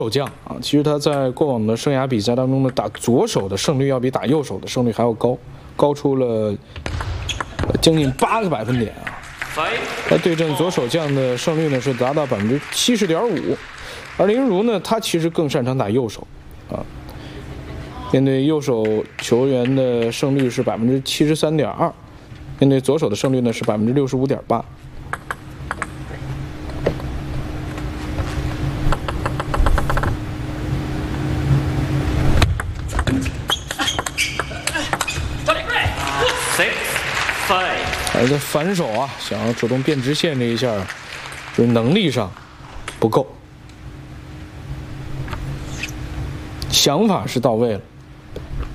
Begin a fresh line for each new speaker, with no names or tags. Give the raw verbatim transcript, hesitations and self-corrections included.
手将啊，其实他在过往的生涯比赛当中呢，打左手的胜率要比打右手的胜率还要高，高出了将近八个百分点啊。他对阵左手将的胜率呢是达到百分之七十点五，而林儒呢，他其实更擅长打右手啊。面对右手球员的胜率是百分之七十三点二，面对左手的胜率呢是百分之六十五点八。还在反手啊，想要主动变直线这一下，就是能力上不够，想法是到位了。